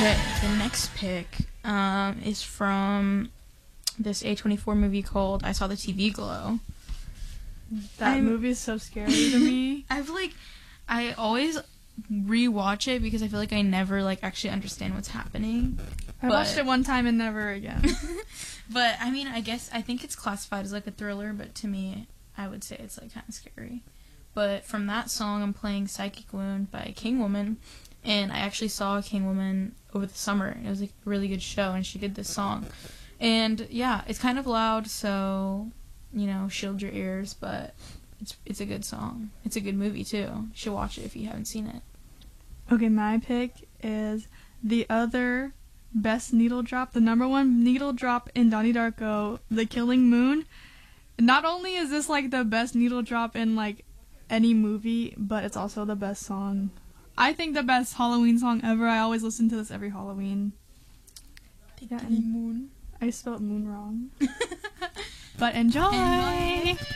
Okay, the next pick is from this A24 movie called I Saw the TV Glow. That movie is so scary to me. I always rewatch it because I feel like I never actually understand what's happening. I watched it one time and never again. But I mean, I think it's classified as a thriller, but to me, I would say it's kind of scary. But from that song, I'm playing Psychic Wound by King Woman, and I actually saw King Woman over the summer. It was a really good show, and she did this song. And yeah, it's kind of loud, so shield your ears, but it's a good song. It's a good movie too. You should watch it if you haven't seen it. Okay, my pick is the other best needle drop, the number one needle drop in Donnie Darko, The Killing Moon. Not only is this the best needle drop in any movie, but it's also the best song. I think the best Halloween song ever. I always listen to this every Halloween. The Killing Moon. I spelled moon wrong. But enjoy!